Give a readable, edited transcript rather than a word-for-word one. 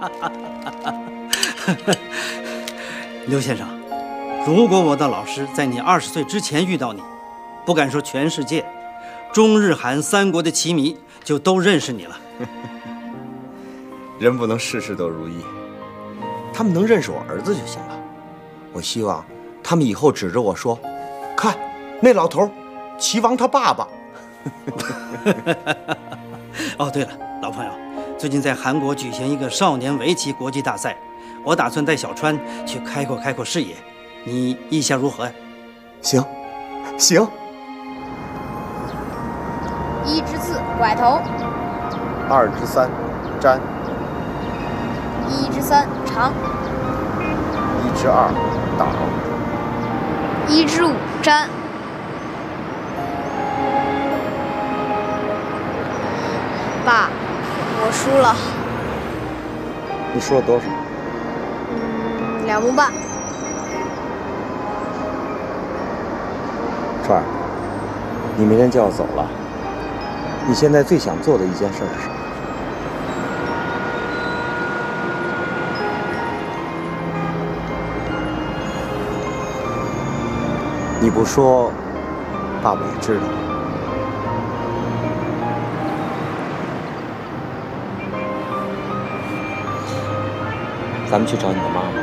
刘先生，如果我的老师在你20岁之前遇到你，不敢说全世界，中日韩3国的棋迷就都认识你了。 人不能事事都如意，他们能认识我儿子就行了。我希望他们以后指着我说：“看，那老头，棋王他爸爸。” 哦，对了，老朋友，最近在韩国举行一个少年围棋国际大赛，我打算带小川去开阔视野，你意下如何呀？ 行，行。 1之4拐头 ，2之3粘 ，1之3长 ，1之2挡 ，1之5粘。爸，我输了。 你输了多少 ？2目半。 川儿，你明天就要走了，你现在最想做的一件事是什么？你不说，爸爸也知道。咱们去找你的妈妈。